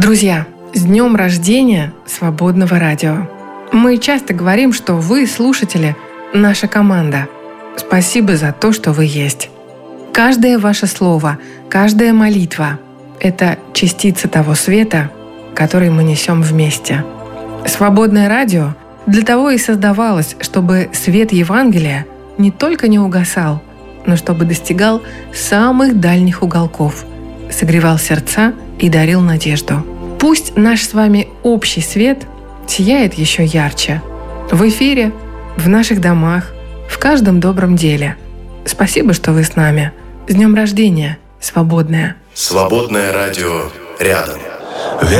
Друзья, с днем рождения Свободного радио! Мы часто говорим, что вы, слушатели, наша команда. Спасибо за то, что вы есть. Каждое ваше слово, каждая молитва – это частица того света, который мы несем вместе. Свободное радио для того и создавалось, чтобы свет Евангелия не только не угасал, но чтобы достигал самых дальних уголков, согревал сердца и дарил надежду. Пусть наш с вами общий свет сияет еще ярче. В эфире, в наших домах, в каждом добром деле. Спасибо, что вы с нами. С днем рождения, Свободное! Свободное радио рядом.